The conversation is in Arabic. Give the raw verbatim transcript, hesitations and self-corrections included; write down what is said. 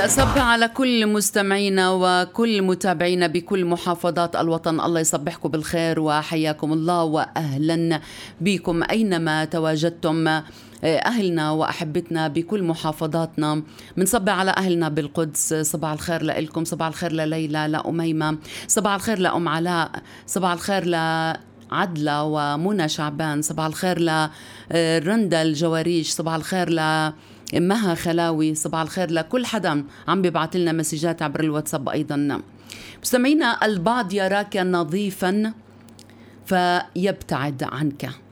بدي أصبح على كل مستمعينا وكل متابعينا بكل محافظات الوطن. الله يصبحكم بالخير وحياكم الله وأهلا بكم أينما تواجدتم أهلنا وأحبتنا بكل محافظاتنا. منصبح على أهلنا بالقدس، صباح الخير لإلكم، صباح الخير لليلى، لأميمة، صباح الخير لأم علاء، صباح الخير ل عدلة ومنى شعبان، صباح الخير لرندا الجواريش، صباح الخير ل مها خلاوي، صباح الخير لكل حدا عم بيبعت لنا مسجات عبر الواتساب. أيضا مستمعينا، البعض يراك نظيفا فيبتعد عنك،